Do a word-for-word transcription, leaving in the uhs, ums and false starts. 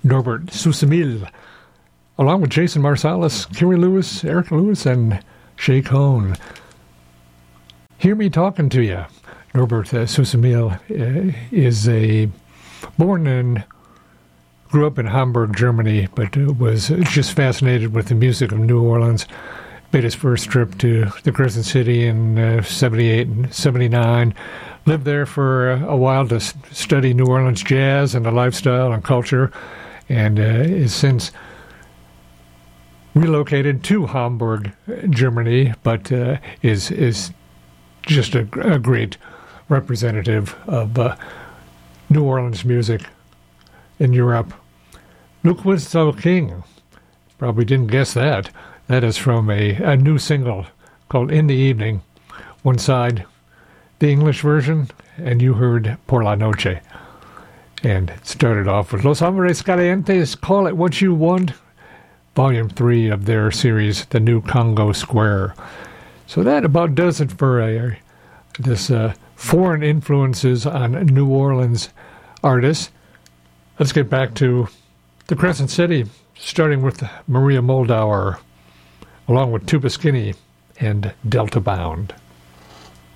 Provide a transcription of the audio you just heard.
Norbert Sousamil, along with Jason Marsalis, Kerry Lewis, Eric Lewis, and Shay Cohn. Hear Me Talking to You. Norbert uh, Sousamil uh, is a born and grew up in Hamburg, Germany, but uh, was just fascinated with the music of New Orleans. Made his first trip to the Crescent City in uh, seventy-eight and seventy-nine. Lived there for uh, a while to s- study New Orleans jazz and the lifestyle and culture, and uh, is since relocated to Hamburg, Germany, but uh, is is just a, a great representative of uh, New Orleans music in Europe. Luke Winslow King, probably didn't guess that. That is from a, a new single called In the Evening. One side, the English version, and you heard Por la Noche. And it started off with Los Hombres Calientes, Call It What You Want, Volume three of their series, The New Congo Square. So that about does it for uh, this uh, foreign influences on New Orleans artists. Let's get back to the Crescent City, starting with Maria Moldauer, along with Tuba Skinny and Delta Bound.